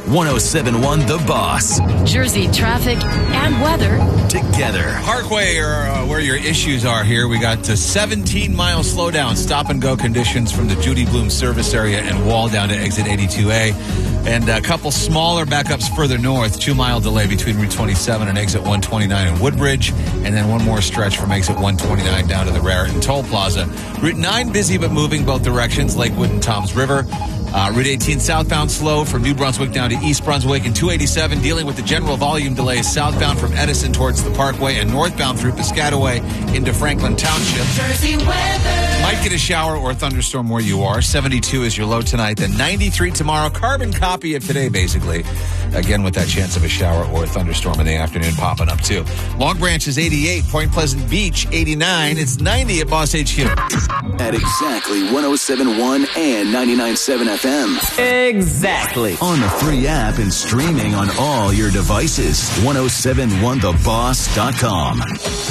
1071 The Boss. Jersey traffic and weather together. Parkway are where your issues are here. We got 17-mile slowdown, stop-and-go conditions from the Judy Bloom service area and Wall down to exit 82A. And a couple smaller backups further north, 2-mile delay between Route 27 and exit 129 in Woodbridge, and then one more stretch from exit 129 down to the Raritan Toll Plaza. Route 9 busy but moving both directions, Lakewood and Toms River. Route 18 southbound slow from New Brunswick down to East Brunswick, and 287 dealing with the general volume delays southbound from Edison towards the Parkway and northbound through Piscataway into Franklin Township. Jersey weather. Might get a shower or thunderstorm where you are. 72 is your low tonight, then 93 tomorrow. Carbon copy of today, basically. Again, with that chance of a shower or a thunderstorm in the afternoon popping up, too. Long Branch is 88. Point Pleasant Beach, 89. It's 90 at Boss HQ. At exactly 107.1 and 99.7 FM. Exactly. On the free app and streaming on all your devices. 1071theboss.com.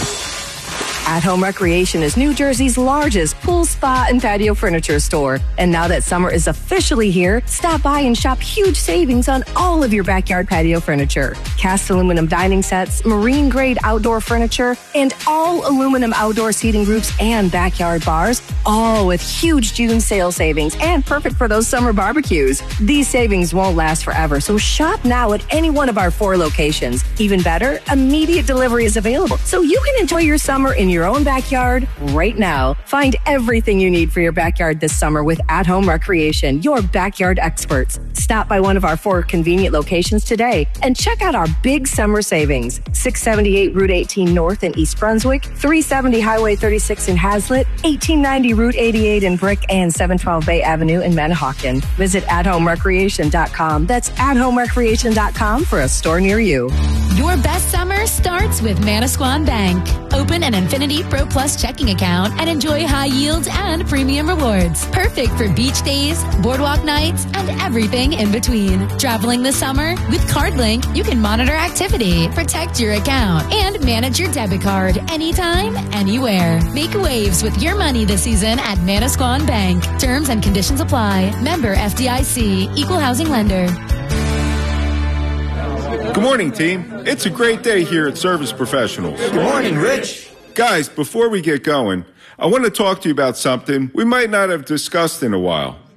At Home Recreation is New Jersey's largest pool, spa, and patio furniture store. And now that summer is officially here, stop by and shop huge savings on all of your backyard patio furniture. Cast aluminum dining sets, marine-grade outdoor furniture, and all aluminum outdoor seating groups and backyard bars, all with huge June sale savings and perfect for those summer barbecues. These savings won't last forever, so shop now at any one of our 4 locations. Even better, immediate delivery is available, so you can enjoy your summer in your own backyard right now. Find everything you need for your backyard this summer with At Home Recreation, your backyard experts. Stop by one of our 4 convenient locations today and check out our big summer savings. 678 Route 18 North in East Brunswick, 370 Highway 36 in Hazlet, 1890 Route 88 in Brick, and 712 Bay Avenue in Manahawkin. Visit athomerecreation.com. That's athomerecreation.com for a store near you. Your best summer starts with Manasquan Bank. Open an Infinity Pro Plus checking account and enjoy high yields and premium rewards. Perfect for beach days, boardwalk nights, and everything in between. Traveling this summer? With CardLink, you can monitor activity, protect your account, and manage your debit card anytime, anywhere. Make waves with your money this season at Manasquan Bank. Terms and conditions apply. Member FDIC. Equal housing lender. Good morning, team. It's a great day here at Service Professionals. Good morning, Rich. Guys, before we get going, I want to talk to you about something we might not have discussed in a while.